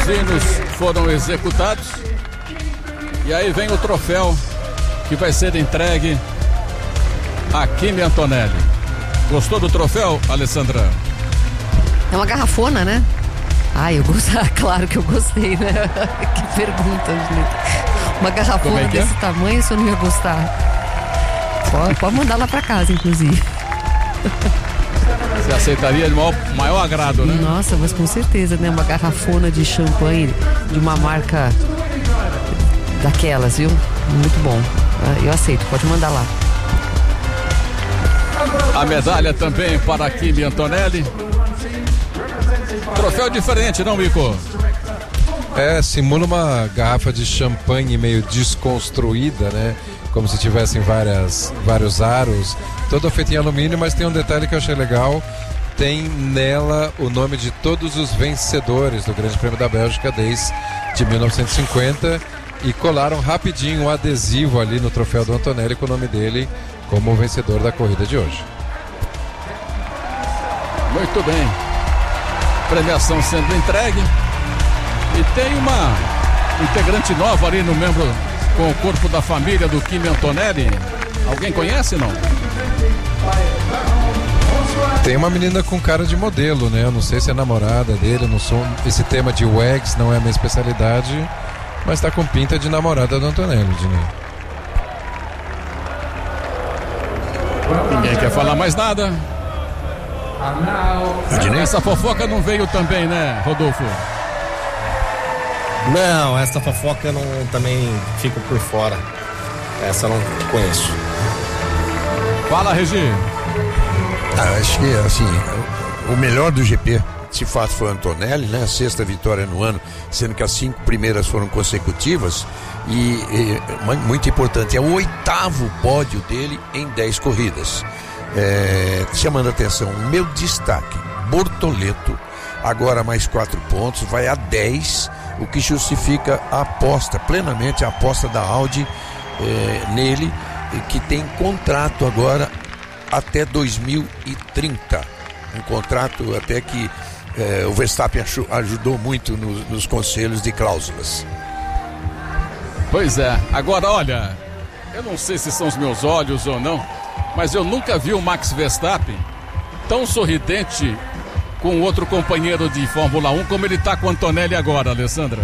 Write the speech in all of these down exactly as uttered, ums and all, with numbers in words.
Os hinos foram executados e aí vem o troféu que vai ser entregue a Kimi Antonelli. Gostou do troféu, Alessandra? É uma garrafona, né? Ai, eu gostei, claro que eu gostei, né? Que pergunta, gente. Uma garrafona é desse é? tamanho, se eu não ia gostar. Pode, pode mandar lá pra casa, inclusive. Você aceitaria de maior, maior agrado, né? Nossa, mas com certeza, né? Uma garrafona de champanhe de uma marca daquelas, viu? Muito bom. Eu aceito, pode mandar lá. A medalha também para a Kimi Antonelli. Troféu diferente, não, Mico? É, simula uma garrafa de champanhe meio desconstruída, né? Como se tivessem várias, vários aros, toda feita em alumínio, mas tem um detalhe que eu achei legal. Tem nela o nome de todos os vencedores do Grande Prêmio da Bélgica desde mil novecentos e cinquenta e colaram rapidinho o adesivo ali no troféu do Antonelli com o nome dele como o vencedor da corrida de hoje. Muito bem. Premiação sendo entregue. E tem uma integrante nova ali no membro com o corpo da família do Kimi Antonelli. Alguém conhece, não? Tem uma menina com cara de modelo, né? Eu não sei se é namorada dele, não sou... Esse tema de wags não é a minha especialidade, mas tá com pinta de namorada do Antonelli, Dinei. Ninguém quer falar mais nada. Essa fofoca não veio também, né, Rodolfo? Não, essa fofoca eu não, também fico por fora. Essa eu não conheço. Fala, Regi. Ah, acho que, assim, o melhor do G P, de fato, foi o Antonelli, né? A sexta vitória no ano, sendo que as cinco primeiras foram consecutivas. E, e muito importante, é o oitavo pódio dele em dez corridas. É, chamando a atenção, o meu destaque, Bortoleto, agora mais quatro pontos, vai a dez, o que justifica a aposta, plenamente a aposta da Audi é, nele, que tem contrato agora até dois mil e trinta. Um contrato até que é, o Verstappen ajudou muito no, nos conselhos de cláusulas. Pois é, agora olha, eu não sei se são os meus olhos ou não, mas eu nunca vi o Max Verstappen tão sorridente com outro companheiro de Fórmula um como ele está com o Antonelli agora, Alessandra.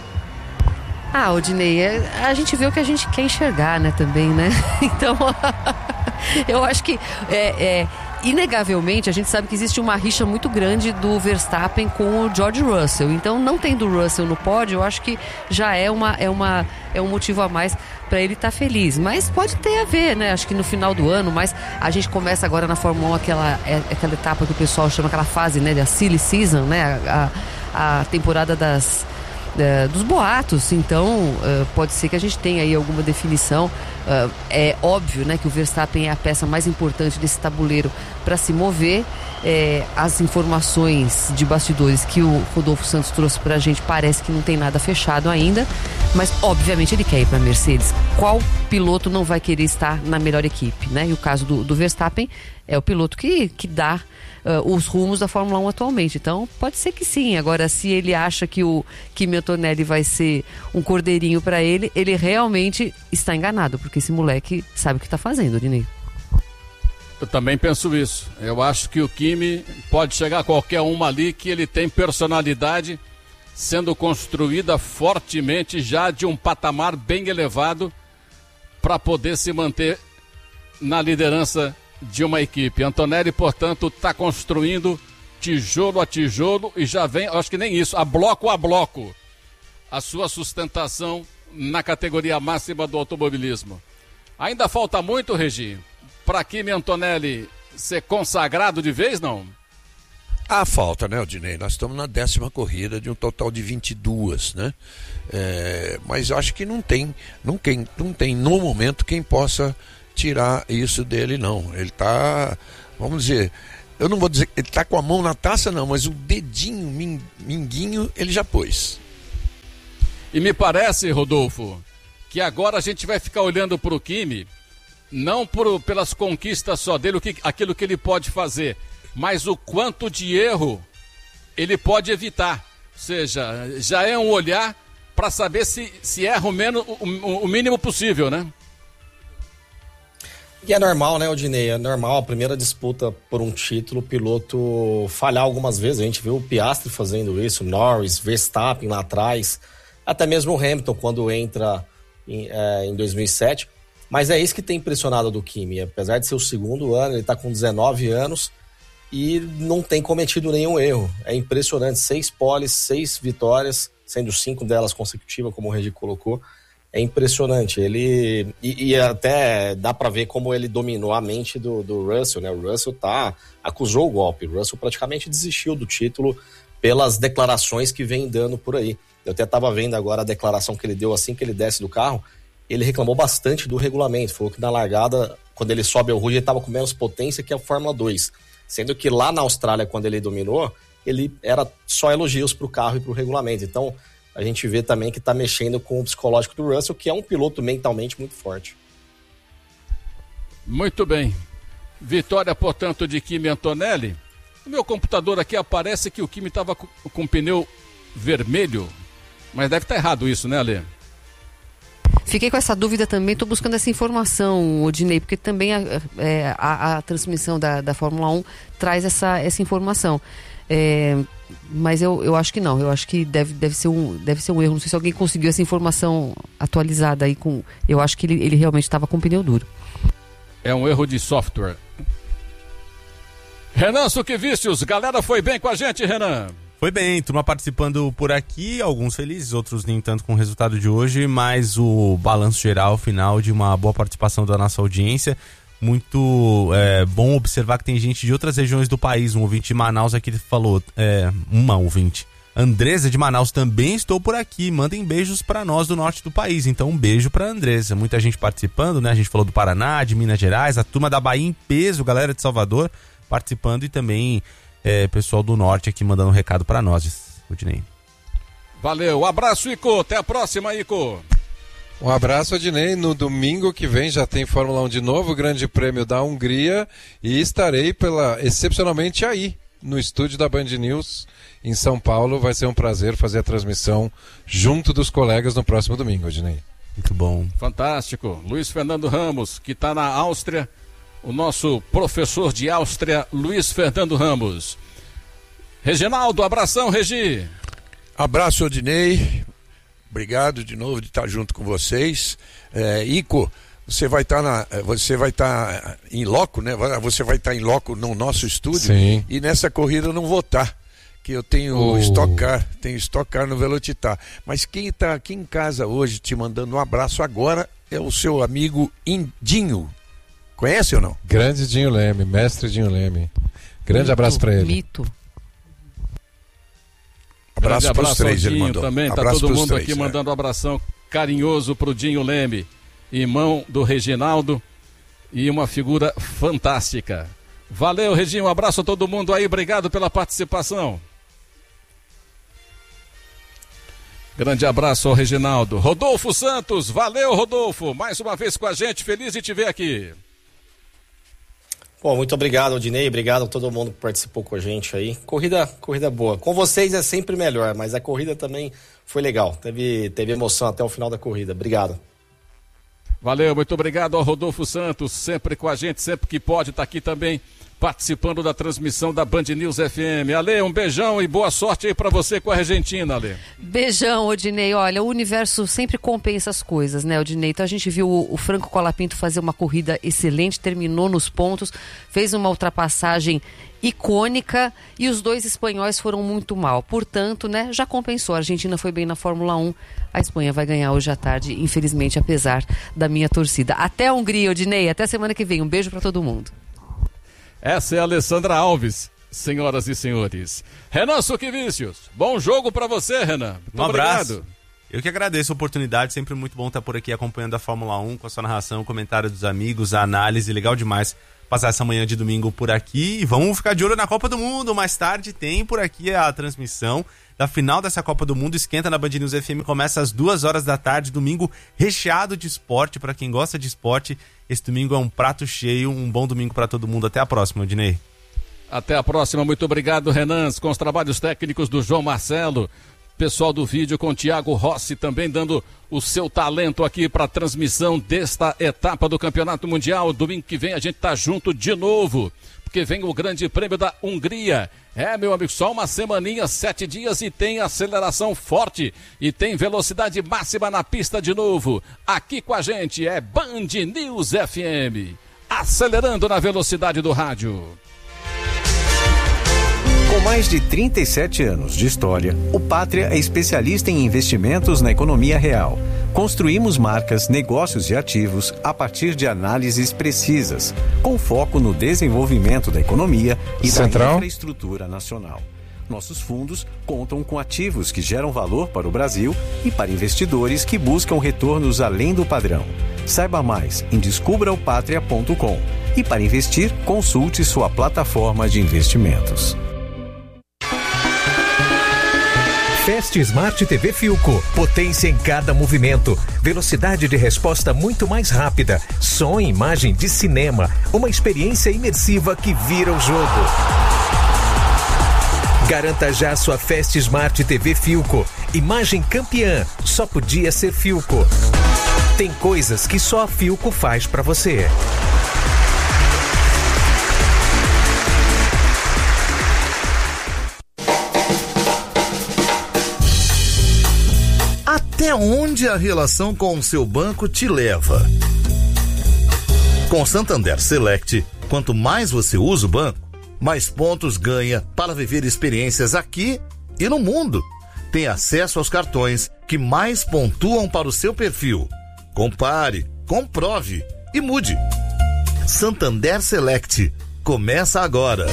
Ah, Odinei, a gente vê o que a gente quer enxergar, né, também, né? Então, eu acho que é, é, inegavelmente a gente sabe que existe uma rixa muito grande do Verstappen com o George Russell. Então, não tendo o Russell no pódio, eu acho que já é, uma, é, uma, é um motivo a mais para ele estar tá feliz. Mas pode ter a ver, né? Acho que no final do ano, mas a gente começa agora na Fórmula um aquela, é, aquela etapa que o pessoal chama, aquela fase, né, da silly season, né? A, a, a temporada das... Uh, dos boatos, então uh, pode ser que a gente tenha aí alguma definição. Uh, é óbvio, né, que o Verstappen é a peça mais importante desse tabuleiro para se mover. É, as informações de bastidores que o Rodolfo Santos trouxe pra gente parece que não tem nada fechado ainda, mas obviamente ele quer ir pra Mercedes. Qual piloto não vai querer estar na melhor equipe, né? E o caso do, do Verstappen é o piloto que, que dá uh, os rumos da Fórmula um atualmente. Então pode ser que sim. Agora, se ele acha que o Kimi Antonelli vai ser um cordeirinho pra ele, ele realmente está enganado, porque esse moleque sabe o que tá fazendo, Dinei. Eu também penso isso. Eu acho que o Kimi pode chegar a qualquer uma ali que ele tem personalidade sendo construída fortemente já de um patamar bem elevado para poder se manter na liderança de uma equipe. Antonelli, portanto, está construindo tijolo a tijolo e já vem, acho que nem isso, a bloco a bloco, a sua sustentação na categoria máxima do automobilismo. Ainda falta muito, Regi, para Kimi Antonelli ser consagrado de vez, não? Ah, falta, né, Odinei? Nós estamos na décima corrida de um total de vinte e duas, né? É, mas eu acho que não tem, não, tem, não tem no momento quem possa tirar isso dele, não. Ele tá, vamos dizer, eu não vou dizer que ele tá com a mão na taça, não, mas o dedinho, minguinho, ele já pôs. E me parece, Rodolfo, que agora a gente vai ficar olhando para o Kimi, não por, pelas conquistas só dele, o que, aquilo que ele pode fazer, mas o quanto de erro ele pode evitar. seja, já é um olhar para saber se, se erra o, menos, o, o mínimo possível, né? E é normal, né, Odinei? É normal, a primeira disputa por um título, o piloto falhar algumas vezes. A gente viu o Piastri fazendo isso, Norris, Verstappen lá atrás, até mesmo o Hamilton quando entra em, é, em dois mil e sete. Mas é isso que tem impressionado do Kimi. Apesar de ser o segundo ano, ele está com dezenove anos e não tem cometido nenhum erro. É impressionante, seis poles, seis vitórias, sendo cinco delas consecutivas, como o Regi colocou. É impressionante, ele e, e até dá para ver como ele dominou a mente do, do Russell, né? O Russell tá, acusou o golpe, o Russell praticamente desistiu do título pelas declarações que vem dando por aí. Eu até tava vendo agora a declaração que ele deu assim que ele desce do carro, ele reclamou bastante do regulamento, falou que na largada, quando ele sobe ao Ruge, ele tava com menos potência que a Fórmula dois, sendo que lá na Austrália, quando ele dominou, ele era só elogios pro carro e pro regulamento, então a gente vê também que está mexendo com o psicológico do Russell, que é um piloto mentalmente muito forte. Muito bem. Vitória, portanto, de Kimi Antonelli. No meu computador aqui aparece que o Kimi estava com, com pneu vermelho, mas deve estar errado isso, né, Ale? Fiquei com essa dúvida também, estou buscando essa informação, Odinei, porque também a, é, a, a transmissão da, da Fórmula um traz essa, essa informação. É, mas eu, eu acho que não, eu acho que deve, deve, ser um, deve ser um erro. Não sei se alguém conseguiu essa informação atualizada aí com. Eu acho que ele, ele realmente estava com pneu duro. É um erro de software. Renan Suquevicius, galera foi bem com a gente, Renan? Foi bem, turma participando por aqui, alguns felizes, outros nem tanto com o resultado de hoje, mas o balanço geral final de uma boa participação da nossa audiência. Muito é, bom observar que tem gente de outras regiões do país. Um ouvinte de Manaus aqui falou, é, uma ouvinte, Andresa de Manaus, também estou por aqui, mandem beijos para nós do norte do país. Então um beijo para Andresa, muita gente participando, né? A gente falou do Paraná, de Minas Gerais, a turma da Bahia em peso, galera de Salvador participando e também é, pessoal do norte aqui mandando um recado para nós, Rodinei. Valeu, um abraço, Ico, até a próxima, Ico. Um abraço, Adnei. No domingo que vem já tem Fórmula um de novo, o Grande Prêmio da Hungria, e estarei pela, excepcionalmente aí, no estúdio da Band News, em São Paulo. Vai ser um prazer fazer a transmissão junto dos colegas no próximo domingo, Adnei. Muito bom. Fantástico. Luiz Fernando Ramos, que está na Áustria, o nosso professor de Áustria, Luiz Fernando Ramos. Reginaldo, abração, Regi. Abraço, Odinei. Obrigado de novo de estar junto com vocês. É, Ico, você vai estar na, você vai estar em loco, né? Você vai estar em loco no nosso estúdio. Sim. E nessa corrida eu não vou estar, que eu tenho oh. Stock Car, tenho Stock Car no Velocitar. Mas quem está aqui em casa hoje te mandando um abraço agora é o seu amigo Indinho. Conhece ou não? Grande Dinho Leme, mestre Dinho Leme. Grande mito, abraço para ele. Mito. Abraço, abraço pros três, ele mandou. Também, tá abraço todo mundo três, aqui é. mandando um abração carinhoso pro Dinho Leme, irmão do Reginaldo e uma figura fantástica. Valeu, Reginho, um abraço a todo mundo aí, obrigado pela participação. Grande abraço ao Reginaldo. Rodolfo Santos, valeu, Rodolfo, mais uma vez com a gente, feliz de te ver aqui. Bom, muito obrigado, Odinei, obrigado a todo mundo que participou com a gente aí. Corrida, corrida boa. Com vocês é sempre melhor, mas a corrida também foi legal. Teve, teve emoção até o final da corrida. Obrigado. Valeu, muito obrigado ao Rodolfo Santos, sempre com a gente, sempre que pode, está aqui também participando da transmissão da Band News F M. Ale, um beijão e boa sorte aí pra você com a Argentina, Ale. Beijão, Odinei. Olha, o universo sempre compensa as coisas, né, Odinei? Então a gente viu o, o Franco Colapinto fazer uma corrida excelente, terminou nos pontos, fez uma ultrapassagem icônica e os dois espanhóis foram muito mal. Portanto, né, já compensou. A Argentina foi bem na Fórmula um. A Espanha vai ganhar hoje à tarde, infelizmente, apesar da minha torcida. Até a Hungria, Odinei. Até semana que vem. Um beijo pra todo mundo. Essa é a Alessandra Alves, senhoras e senhores. Renan Suquevicius, bom jogo pra você, Renan. Muito um abraço. Obrigado. Eu que agradeço a oportunidade, sempre muito bom estar por aqui acompanhando a Fórmula um, com a sua narração, o comentário dos amigos, a análise, legal demais passar essa manhã de domingo por aqui. E vamos ficar de olho na Copa do Mundo, mais tarde tem por aqui a transmissão da final dessa Copa do Mundo, esquenta na Band News F M, começa às duas horas da tarde, domingo recheado de esporte, para quem gosta de esporte, esse domingo é um prato cheio, um bom domingo para todo mundo, até a próxima, Odinei. Até a próxima, muito obrigado, Renan, com os trabalhos técnicos do João Marcelo. pessoal do vídeo com o Thiago Rossi também dando o seu talento aqui para a transmissão desta etapa do Campeonato Mundial. Domingo que vem a gente tá junto de novo, porque vem o Grande Prêmio da Hungria. É, meu amigo, só uma semaninha, sete dias e tem aceleração forte e tem velocidade máxima na pista de novo. Aqui com a gente é Band News F M, acelerando na velocidade do rádio. Com mais de trinta e sete anos de história, o Pátria é especialista em investimentos na economia real. Construímos marcas, negócios e ativos a partir de análises precisas, com foco no desenvolvimento da economia e Central. da infraestrutura nacional. Nossos fundos contam com ativos que geram valor para o Brasil e para investidores que buscam retornos além do padrão. Saiba mais em descubra o patria ponto com e para investir, consulte sua plataforma de investimentos. Fast Smart T V Philco, potência em cada movimento, velocidade de resposta muito mais rápida, som e imagem de cinema, uma experiência imersiva que vira o jogo. Garanta já sua Fast Smart T V Philco, imagem campeã, só podia ser Philco. Tem coisas que só a Philco faz pra você. Até onde a relação com o seu banco te leva? Com Santander Select, quanto mais você usa o banco, mais pontos ganha para viver experiências aqui e no mundo. Tem acesso aos cartões que mais pontuam para o seu perfil. Compare, comprove e mude. Santander Select. Começa agora.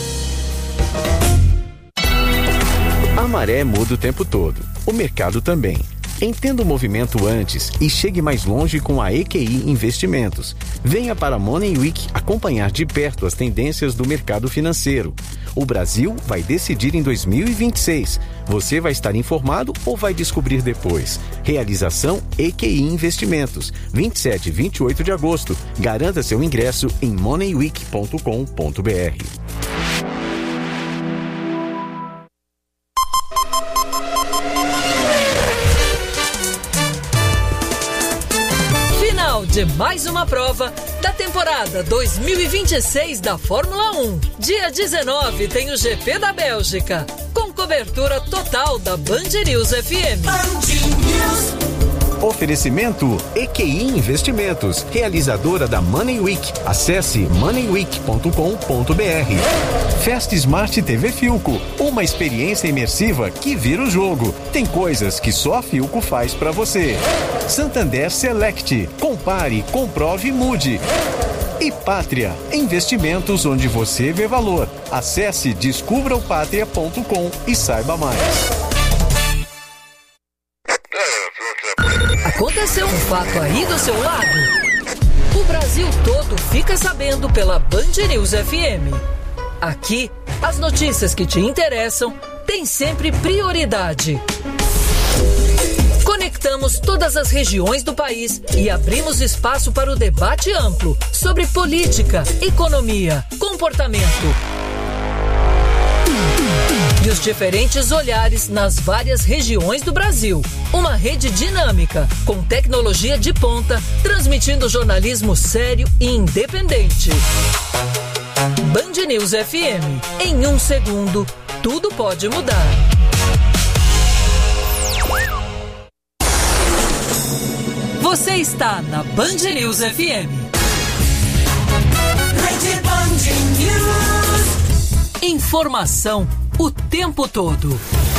A maré muda o tempo todo. O mercado também. Entenda o movimento antes e chegue mais longe com a E Q I Investimentos. Venha para a Money Week acompanhar de perto as tendências do mercado financeiro. O Brasil vai decidir em dois mil e vinte e seis. Você vai estar informado ou vai descobrir depois? Realização E Q I Investimentos. vinte e sete e vinte e oito de agosto. Garanta seu ingresso em money week ponto com ponto b r. De mais uma prova da temporada dois mil e vinte e seis da Fórmula um. Dia dezenove tem o G P da Bélgica, com cobertura total da Band News F M. Band News. Oferecimento E Q I Investimentos, realizadora da Money Week. Acesse money week ponto com ponto b r. Fast Smart T V Philco, uma experiência imersiva que vira o jogo. Tem coisas que só a Philco faz pra você. Santander Select, compare, comprove e mude. E Pátria, investimentos onde você vê valor. Acesse descubra o patria ponto com e saiba mais. Aconteceu um fato aí do seu lado? O Brasil todo fica sabendo pela Band News F M. Aqui, as notícias que te interessam têm sempre prioridade. Conectamos todas as regiões do país e abrimos espaço para o debate amplo sobre política, economia, comportamento e os diferentes olhares nas várias regiões do Brasil. Uma rede dinâmica, com tecnologia de ponta, transmitindo jornalismo sério e independente. Band News F M. Em um segundo, tudo pode mudar. Você está na Band News F M. Rede Band News. Informação o tempo todo.